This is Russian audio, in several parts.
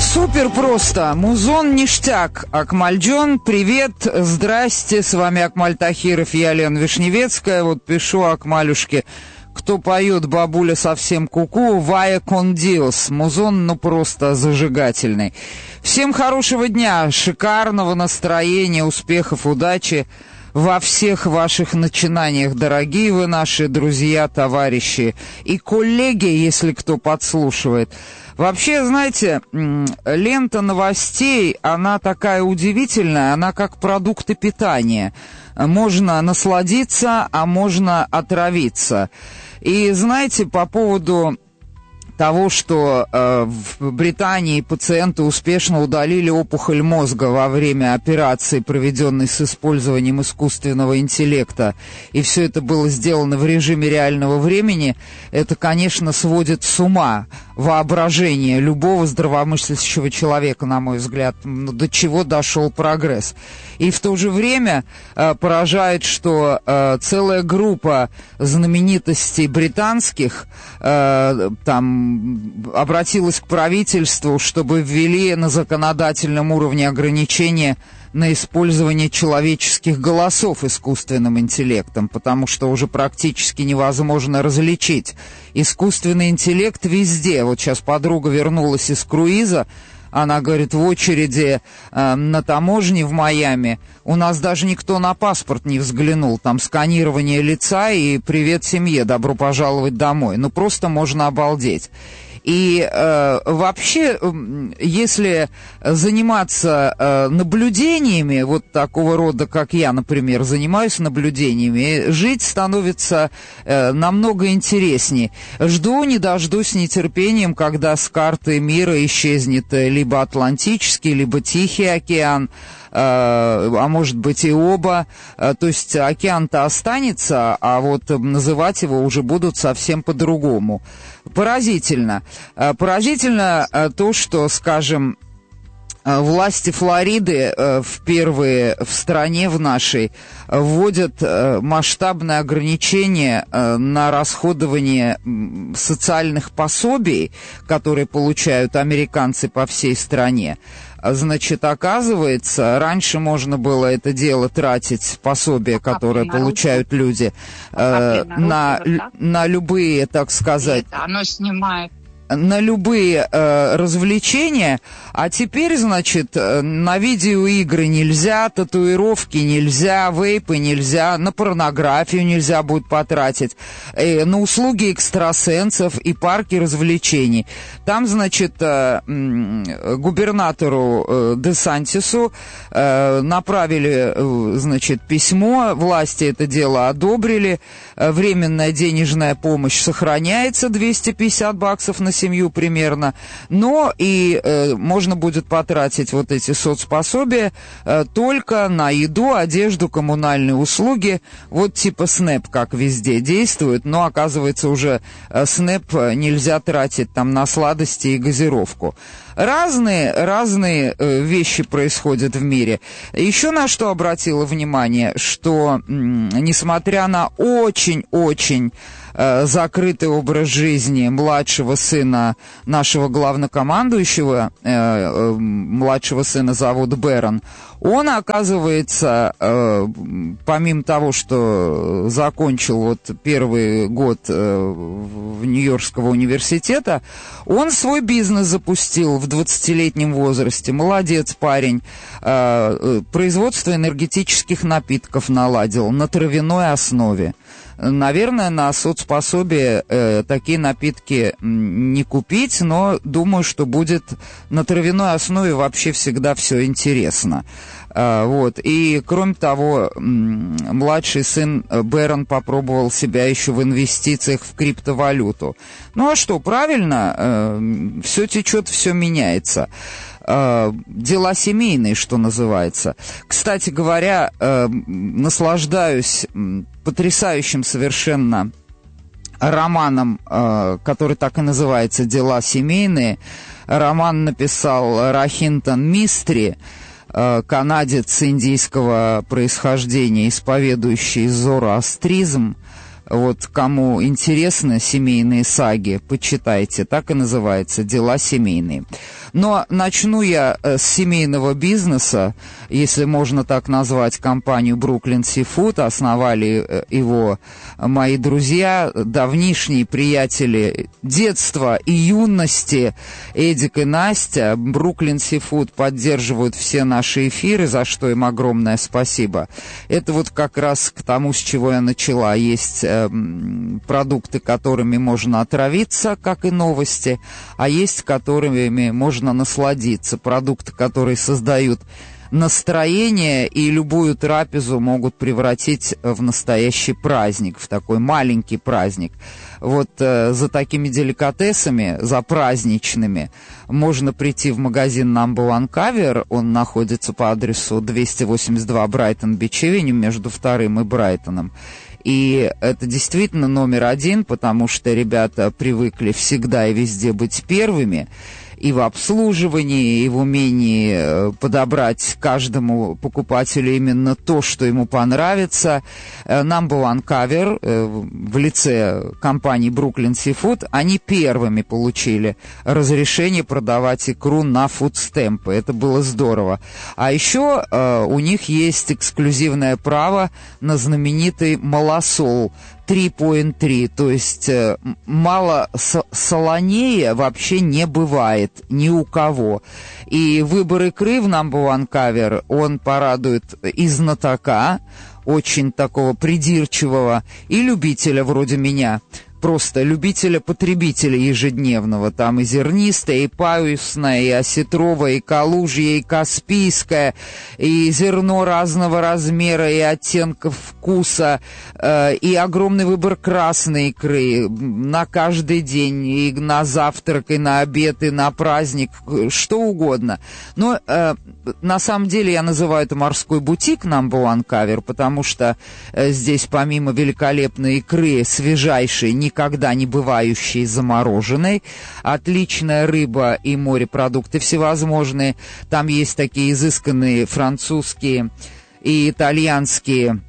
Супер просто. Музон ништяк. Акмальджон, привет, здрасте. С вами Акмаль Тахиров, я Лена Вишневецкая. Вот пишу Акмалюшке. Кто поет «Бабуля совсем куку», «Вая кон диос». Музон, ну, просто зажигательный. Всем хорошего дня, шикарного настроения, успехов, удачи во всех ваших начинаниях, дорогие вы наши друзья, товарищи и коллеги, если кто подслушивает. Вообще, знаете, лента новостей, она такая удивительная, она как продукты питания. Можно насладиться, а можно отравиться. И знаете, по поводу того, что в Британии пациенты успешно удалили опухоль мозга во время операции, проведенной с использованием искусственного интеллекта, и все это было сделано в режиме реального времени, это, конечно, сводит с ума воображение любого здравомыслящего человека, на мой взгляд, до чего дошел прогресс. И в то же время поражает, что целая группа знаменитостей британских там обратилась к правительству, чтобы ввели на законодательном уровне ограничения на использование человеческих голосов искусственным интеллектом, потому что уже практически невозможно различить. Искусственный интеллект везде. Вот сейчас подруга вернулась из круиза, она говорит, в очереди на таможне в Майами у нас даже никто на паспорт не взглянул. Там сканирование лица и привет семье, добро пожаловать домой. Ну, просто можно обалдеть. И вообще, если заниматься наблюдениями, вот такого рода, как я, например, занимаюсь наблюдениями, жить становится намного интереснее. Жду, не дождусь с нетерпением, когда с карты мира исчезнет либо Атлантический, либо Тихий океан, а может быть и оба. То есть океан-то останется, а вот называть его уже будут совсем по-другому. Поразительно. Поразительно то, что, скажем, власти Флориды впервые в стране в нашей вводят масштабное ограничение на расходование социальных пособий, которые получают американцы по всей стране. Значит, оказывается, раньше можно было это дело тратить, пособие, которое получают люди, на любые, так сказать... Оно снимает. На любые развлечения, а теперь, значит, на видеоигры нельзя, татуировки нельзя, вейпы нельзя, на порнографию нельзя будет потратить, на услуги экстрасенсов и парки развлечений. Там, значит, губернатору Десантису направили, значит, письмо, власти это дело одобрили, временная денежная помощь сохраняется, $250 на семью примерно, но и можно будет потратить вот эти соцпособия только на еду, одежду, коммунальные услуги, вот типа СНЭП, как везде действует, но оказывается уже СНЭП нельзя тратить там на сладости и газировку. Разные вещи происходят в мире. Еще на что обратила внимание, что несмотря на очень-очень закрытый образ жизни младшего сына нашего главнокомандующего, младшего сына зовут Бэрон, он, оказывается, помимо того, что закончил вот первый год в Нью-Йоркского университета, он свой бизнес запустил в 20-летнем возрасте. Молодец парень. Производство энергетических напитков наладил на травяной основе. Наверное, на соцпособие такие напитки не купить, но думаю, что будет на травяной основе вообще всегда все интересно. Вот. И, кроме того, младший сын Бэрон попробовал себя еще в инвестициях в криптовалюту. Ну а что, правильно, все течет, все меняется. Дела семейные, что называется. Кстати говоря, наслаждаюсь потрясающим совершенно романом, который так и называется «Дела семейные». Роман написал Рахинтон Мистри, канадец индийского происхождения, исповедующий зороастризм. Вот кому интересны семейные саги, почитайте. Так и называется «Дела семейные». Но начну я с семейного бизнеса, если можно так назвать компанию Brooklyn Seafood. Основали его мои друзья, давнишние приятели детства и юности, Эдик и Настя. Brooklyn Seafood поддерживают все наши эфиры, за что им огромное спасибо. Это вот как раз к тому, с чего я начала. Есть продукты, которыми можно отравиться, как и новости, а есть, которыми можно насладиться. Продукты, которые создают настроение и любую трапезу могут превратить в настоящий праздник, в такой маленький праздник. Вот за такими деликатесами, за праздничными, можно прийти в магазин Number One Cover. Он находится по адресу 282 Брайтон-Бич Авеню между 2-м и Брайтоном. И это действительно номер один, потому что ребята привыкли всегда и везде быть первыми. И в обслуживании, и в умении подобрать каждому покупателю именно то, что ему понравится. Number One Cover в лице компании Brooklyn Seafood, они первыми получили разрешение продавать икру на фудстемпы. Это было здорово. А еще у них есть эксклюзивное право на знаменитый малосол 3.3, то есть мало солонее вообще не бывает ни у кого. И выбор икры в Number One Cover, он порадует и знатока, очень такого придирчивого, и любителя вроде меня. Просто любителя-потребителя ежедневного. Там и зернистое, и паюсное, и осетровое, и калужье, и каспийское, и зерно разного размера и оттенков вкуса, и огромный выбор красной икры на каждый день, и на завтрак, и на обед, и на праздник, что угодно. Но на самом деле я называю это морской бутик Number One Cover, потому что здесь помимо великолепной икры, свежайшей, никогда не бывающей замороженной, отличная рыба и морепродукты всевозможные. Там есть такие изысканные французские и итальянские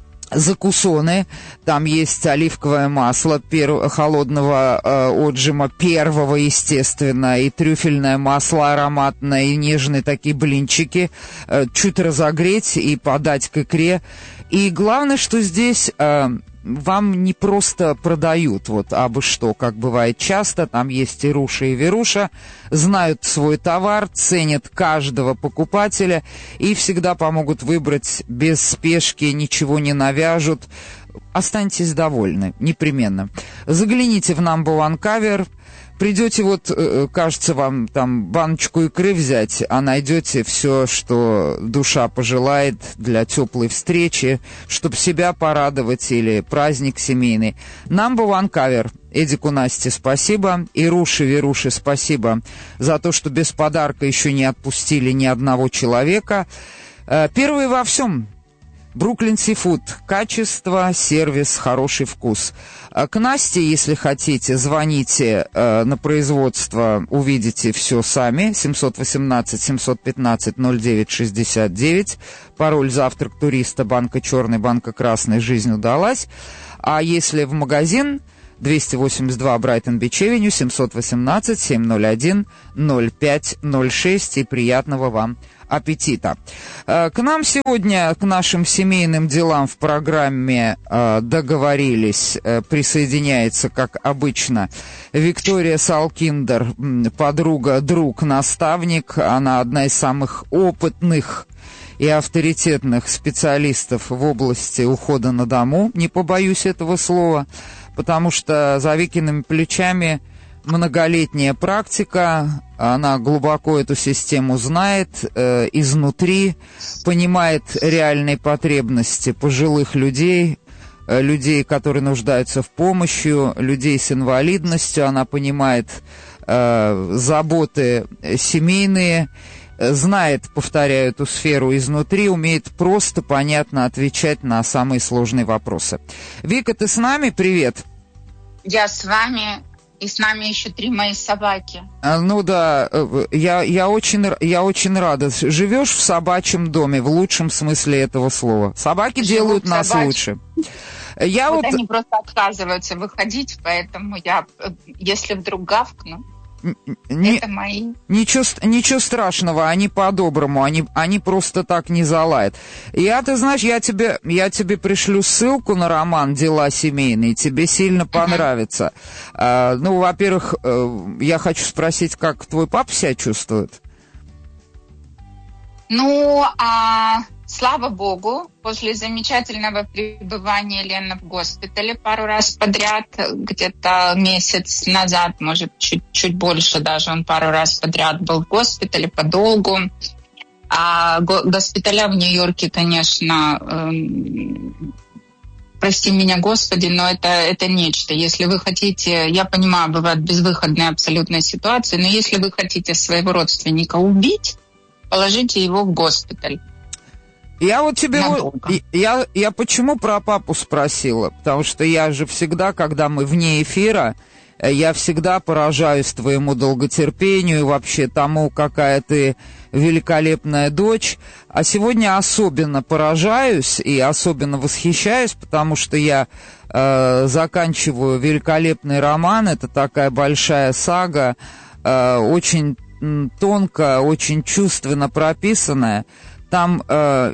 закусоны, там есть оливковое масло холодного отжима, первого, естественно, и трюфельное масло ароматное, и нежные такие блинчики, чуть разогреть и подать к икре. И главное, что здесь вам не просто продают, вот абы что, как бывает часто, там есть и Руша, и Веруша, знают свой товар, ценят каждого покупателя и всегда помогут выбрать без спешки, ничего не навяжут. Останьтесь довольны, непременно. Загляните в Number One Cover. Придете, вот, кажется, вам там баночку икры взять, а найдете все, что душа пожелает для теплой встречи, чтобы себя порадовать или праздник семейный. Number One Cover. Эдику, Насте спасибо. И Руше, Веруше спасибо за то, что без подарка еще не отпустили ни одного человека. Первые во всем. Brooklyn Seafood. Качество, сервис, хороший вкус. К Насте, если хотите, звоните на производство, увидите все сами. 718-715-09-69. Пароль «Завтрак туриста», банка черный, банка красный, жизнь удалась. А если в магазин, 282 Брайтон-Бич Авеню, 718-701-0506. И приятного вам аппетита. К нам сегодня, к нашим семейным делам в программе договорились, присоединяется, как обычно, Виктория Салкиндер, подруга, друг, наставник. Она одна из самых опытных и авторитетных специалистов в области ухода на дому, не побоюсь этого слова, потому что за Викиными плечами многолетняя практика, она глубоко эту систему знает изнутри, понимает реальные потребности пожилых людей, людей, которые нуждаются в помощи, людей с инвалидностью, она понимает заботы семейные, знает, повторяю, эту сферу изнутри, умеет просто, понятно отвечать на самые сложные вопросы. Вика, ты с нами? Привет. Я с вами. И с нами еще 3 мои собаки. Ну да, я очень рада. Живешь в собачьем доме, в лучшем смысле этого слова. Собаки делают нас лучше. Они просто отказываются выходить, поэтому я, если вдруг гавкну, Это мои. Ничего страшного, они по-доброму, они просто так не залают. Ты знаешь, я тебе пришлю ссылку на роман «Дела семейные», тебе сильно понравится. Во-первых, я хочу спросить, как твой папа себя чувствует? Слава богу, после замечательного пребывания Лены в госпитале пару раз подряд, где-то месяц назад, может, чуть больше даже, он пару раз подряд был в госпитале подолгу. А госпиталя в Нью-Йорке, конечно, прости меня, Господи, но это нечто. Если вы хотите, я понимаю, бывают безвыходные абсолютно ситуации, но если вы хотите своего родственника убить, положите его в госпиталь. Я вот тебе... Я почему про папу спросила? Потому что я же всегда, когда мы вне эфира, я всегда поражаюсь твоему долготерпению и вообще тому, какая ты великолепная дочь. А сегодня особенно поражаюсь и особенно восхищаюсь, потому что я заканчиваю великолепный роман. Это такая большая сага, очень тонко, очень чувственно прописанная. Там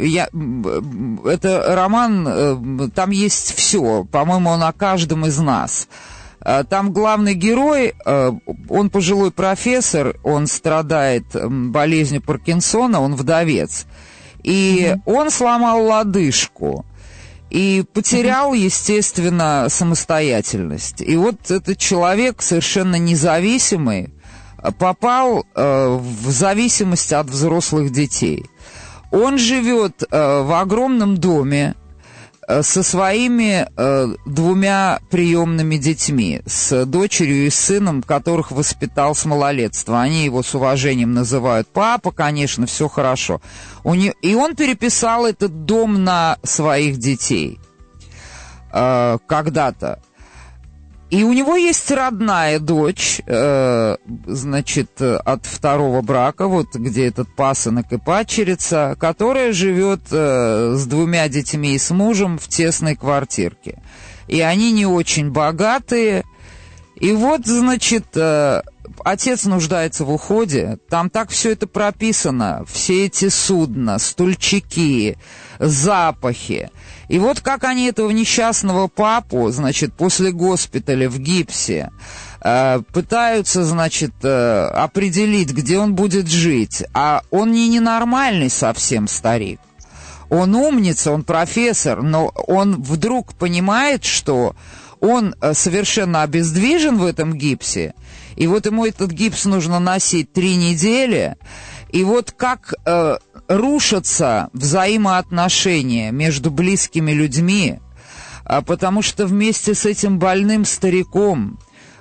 это роман, там есть все, по-моему, он о каждом из нас. Там главный герой, он пожилой профессор, он страдает болезнью Паркинсона, он вдовец. И он сломал лодыжку и потерял, естественно, самостоятельность. И вот этот человек, совершенно независимый, попал в зависимость от взрослых детей. Он живет в огромном доме со своими 2 приемными детьми, с дочерью и сыном, которых воспитал с малолетства. Они его с уважением называют папа, конечно, все хорошо. И он переписал этот дом на своих детей когда-то. И у него есть родная дочь, значит, от второго брака, вот где этот пасынок и падчерица, которая живет с 2 детьми и с мужем в тесной квартирке. И они не очень богатые. И вот, значит, отец нуждается в уходе. Там так все это прописано. Все эти судна, стульчики, запахи. И вот как они этого несчастного папу, значит, после госпиталя в гипсе пытаются, значит, определить, где он будет жить. А он не ненормальный совсем старик. Он умница, он профессор, но он вдруг понимает, что он совершенно обездвижен в этом гипсе. И вот ему этот гипс нужно носить 3 недели. И вот как рушатся взаимоотношения между близкими людьми, потому что вместе с этим больным стариком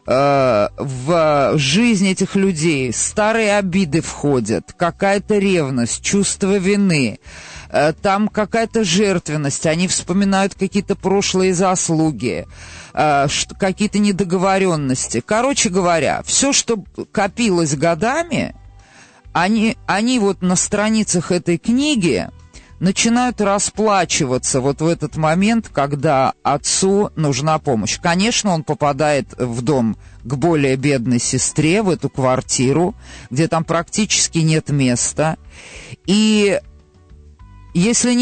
в жизнь этих людей старые обиды входят, какая-то ревность, чувство вины, там какая-то жертвенность, они вспоминают какие-то прошлые заслуги, какие-то недоговоренности. Короче говоря, все, что копилось годами, они вот на страницах этой книги начинают расплачиваться вот в этот момент, когда отцу нужна помощь. Конечно, он попадает в дом к более бедной сестре, в эту квартиру, где там практически нет места. И если